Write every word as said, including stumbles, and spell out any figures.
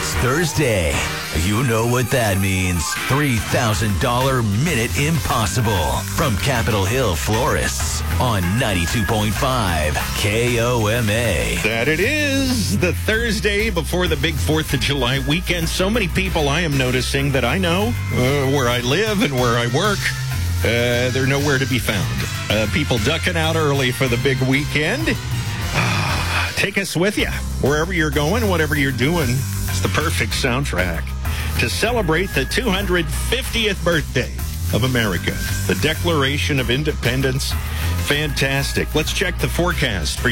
It's Thursday. You know what that means. three thousand dollars Minute Impossible from Capitol Hill Florists on ninety-two point five K O M A. That it is the Thursday before the big fourth of July weekend. So many people I am noticing that I know uh, where I live and where I work. Uh, they're nowhere to be found. Uh, people ducking out early for the big weekend. Uh, take us with you. Wherever you're going, whatever you're doing, it's the perfect soundtrack to celebrate the two hundred fiftieth birthday of America. The Declaration of Independence. Fantastic. Let's check the forecast for